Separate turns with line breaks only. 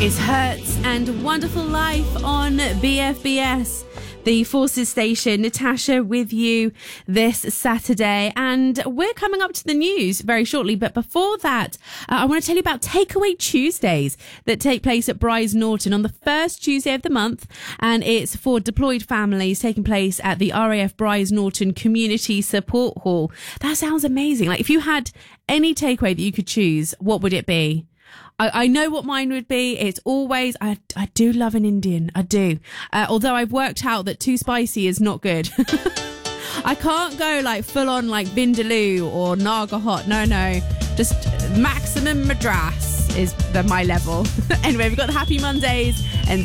It's Hertz and Wonderful Life on BFBS, the Forces station. Natasha with you this Saturday, and we're coming up to the news very shortly. But before that, I want to tell you about Takeaway Tuesdays that take place at Brize Norton on the first Tuesday of the month, and it's for deployed families, taking place at the RAF Brize Norton Community Support Hall. That sounds amazing. Like, if you had any takeaway that you could choose, what would it be? I know what mine would be. It's always, I do love an Indian. I do. Although I've worked out that too spicy is not good. I can't go like full on like Vindaloo or Naga Hot. No. Just maximum Madras is my level. Anyway, we've got the Happy Mondays and